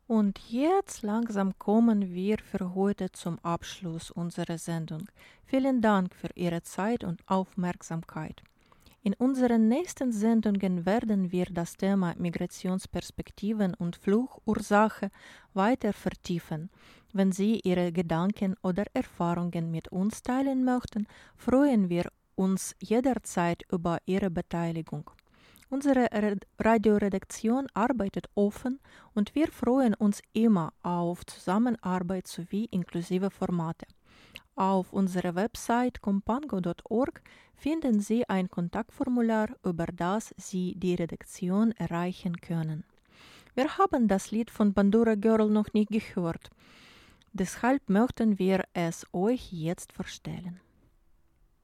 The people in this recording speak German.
Und jetzt langsam kommen wir für heute zum Abschluss unserer Sendung. Vielen Dank für Ihre Zeit und Aufmerksamkeit. In unseren nächsten Sendungen werden wir das Thema Migrationsperspektiven und Fluchtursache weiter vertiefen. Wenn Sie Ihre Gedanken oder Erfahrungen mit uns teilen möchten, freuen wir uns jederzeit über Ihre Beteiligung. Unsere Radioredaktion arbeitet offen und wir freuen uns immer auf Zusammenarbeit sowie inklusive Formate. Auf unserer Website compango.org finden Sie ein Kontaktformular, über das Sie die Redaktion erreichen können. Wir haben das Lied von Bandura Girl noch nicht gehört, deshalb möchten wir es euch jetzt vorstellen.